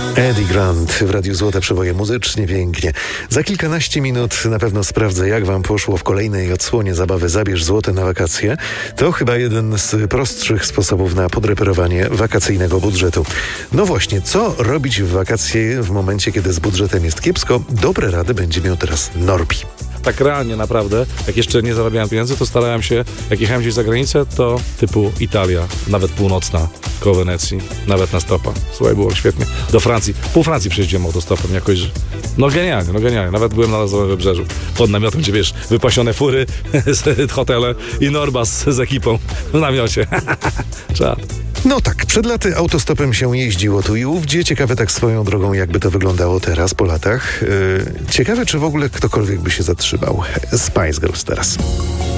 Eddie Grant w Radiu Złote Przeboje, muzycznie pięknie. Za kilkanaście minut na pewno sprawdzę, jak wam poszło w kolejnej odsłonie zabawy Zabierz Złote na wakacje. To chyba jeden z prostszych sposobów na podreperowanie wakacyjnego budżetu. No właśnie, co robić w wakacje w momencie, kiedy z budżetem jest kiepsko? Dobre rady będzie miał teraz Norbi. Tak realnie naprawdę, jak jeszcze nie zarabiałem pieniędzy, to starałem się, jak jechałem gdzieś za granicę, to typu Italia, nawet północna, koło Wenecji, nawet na stopa. Słuchaj, było świetnie. Do Francji, pół Francji przejeździłem autostopem jakoś, no genialnie. Nawet byłem na Lazowym Wybrzeżu, pod namiotem, gdzie wiesz, wypasione fury, hotele i Norbas z ekipą w namiocie. Czad. No tak, przed laty autostopem się jeździło tu i ówdzie. Ciekawe tak swoją drogą, jakby to wyglądało teraz po latach. Ciekawe, czy w ogóle ktokolwiek by się zatrzymał. Spice Girls teraz.